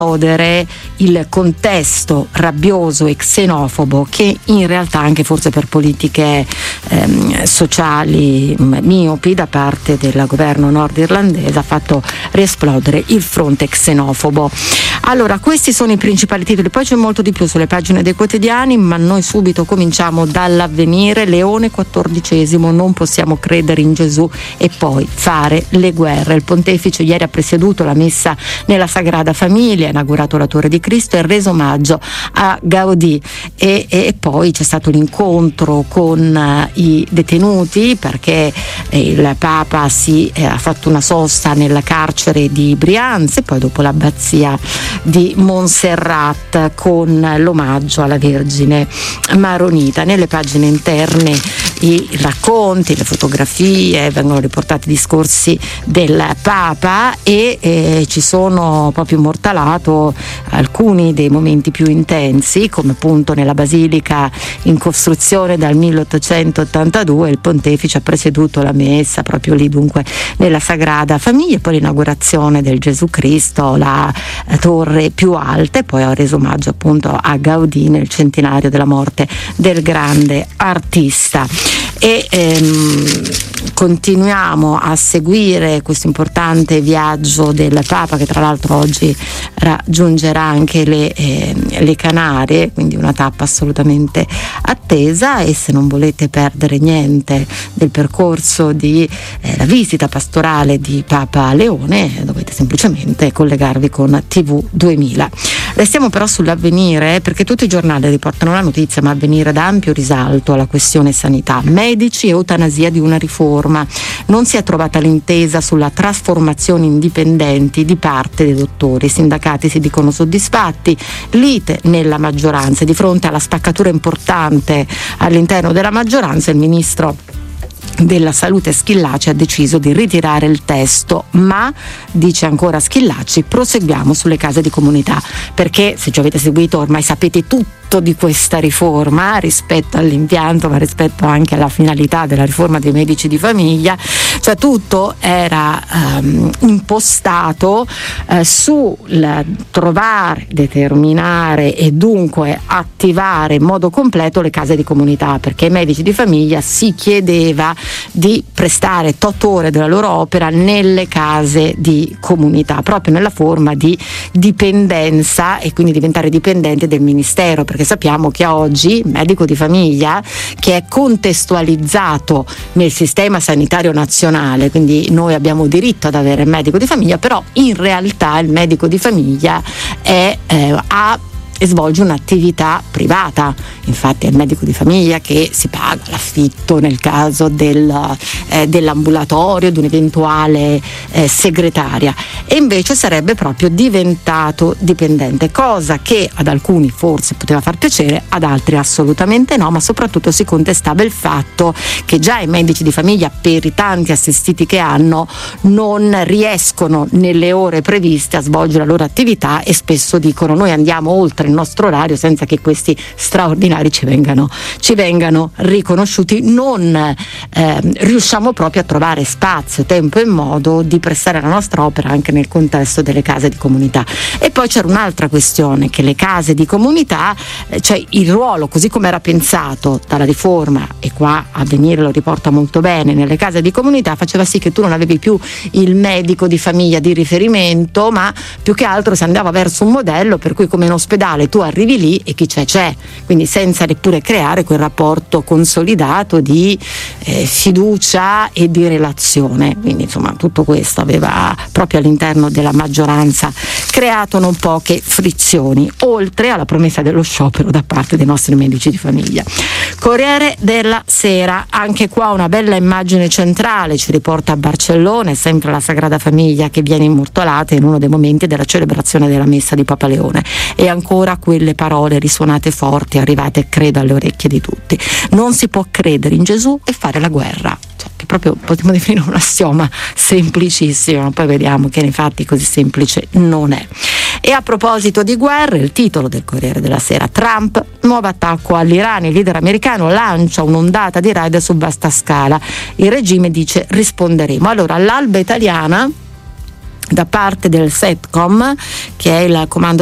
il contesto rabbioso e xenofobo che in realtà anche forse per politiche sociali miopi da parte del governo nordirlandese ha fatto riesplodere il fronte xenofobo. Allora, questi sono i principali titoli, poi c'è molto di più sulle pagine dei quotidiani, ma noi subito cominciamo dall'Avvenire. Leone XIV, non possiamo credere in Gesù e poi fare le guerre. Il pontefice ieri ha presieduto la messa nella Sagrada Famiglia, ha inaugurato la Torre di Cristo e reso omaggio a Gaudì e poi c'è stato l'incontro con i detenuti perché il Papa ha fatto una sosta nel carcere di Brianza e poi dopo l'abbazia di Montserrat con l'omaggio alla Vergine Maronita. Nelle pagine interne i racconti, le fotografie, vengono riportati discorsi del Papa e ci sono proprio immortalato alcuni dei momenti più intensi, come appunto nella basilica in costruzione dal 1882 il pontefice ha presieduto la messa proprio lì, dunque nella Sagrada Famiglia, poi l'inaugurazione del Gesù Cristo, la torre più alta, e poi ha reso omaggio appunto a Gaudì nel centenario della morte del grande artista. E continuiamo a seguire questo importante viaggio del Papa, che tra l'altro oggi raggiungerà anche le Canarie, quindi una tappa assolutamente attesa. E se non volete perdere niente del percorso di la visita pastorale di Papa Leone, dovete semplicemente collegarvi con TV 2000. Restiamo però sull'Avvenire, perché tutti i giornali riportano la notizia, ma Avvenire dà ampio risalto alla questione sanità. Medici e eutanasia di una riforma. Non si è trovata l'intesa sulla trasformazione indipendenti di parte dei dottori. I sindacati si dicono soddisfatti, lite nella maggioranza. Di fronte alla spaccatura importante all'interno della maggioranza, il ministro della Salute Schillaci ha deciso di ritirare il testo, ma dice ancora Schillaci, proseguiamo sulle case di comunità, perché se ci avete seguito ormai sapete tutto di questa riforma rispetto all'impianto, ma rispetto anche alla finalità della riforma dei medici di famiglia. Cioè tutto era impostato sul trovare, determinare e dunque attivare in modo completo le case di comunità, perché ai medici di famiglia si chiedeva di prestare 8 ore della loro opera nelle case di comunità, proprio nella forma di dipendenza, e quindi diventare dipendenti del ministero, perché sappiamo che oggi il medico di famiglia, che è contestualizzato nel sistema sanitario nazionale, quindi noi abbiamo diritto ad avere il medico di famiglia, però in realtà il medico di famiglia svolge un'attività privata. Infatti è il medico di famiglia che si paga l'affitto nel caso dell'ambulatorio, di un'eventuale segretaria, e invece sarebbe proprio diventato dipendente, cosa che ad alcuni forse poteva far piacere, ad altri assolutamente no, ma soprattutto si contestava il fatto che già i medici di famiglia, per i tanti assistiti che hanno, non riescono nelle ore previste a svolgere la loro attività, e spesso dicono: noi andiamo oltre il nostro orario senza che questi straordinari ci vengano riconosciuti, non riusciamo proprio a trovare spazio, tempo e modo di prestare la nostra opera anche nel contesto delle case di comunità. E poi c'era un'altra questione, che le case di comunità, cioè il ruolo così come era pensato dalla riforma, e qua Avvenire lo riporta molto bene, nelle case di comunità faceva sì che tu non avevi più il medico di famiglia di riferimento, ma più che altro si andava verso un modello per cui, come in ospedale, tu arrivi lì e chi c'è, quindi senza neppure creare quel rapporto consolidato di fiducia e di relazione. Quindi insomma tutto questo aveva proprio all'interno della maggioranza creato non poche frizioni, oltre alla promessa dello sciopero da parte dei nostri medici di famiglia. Corriere della Sera, anche qua una bella immagine centrale, ci riporta a Barcellona, sempre la Sagrada Famiglia che viene immortalata in uno dei momenti della celebrazione della messa di Papa Leone, e ancora quelle parole risuonate forti, arrivate credo alle orecchie di tutti: non si può credere in Gesù e fare la guerra. Che proprio potremmo definire un assioma semplicissimo, poi vediamo che nei fatti così semplice non è. E a proposito di guerre, il titolo del Corriere della Sera: Trump, nuovo attacco all'Iran, il leader americano lancia un'ondata di raid su vasta scala, il regime dice risponderemo. Allora, l'Alba Italiana da parte del SETCOM, che è il comando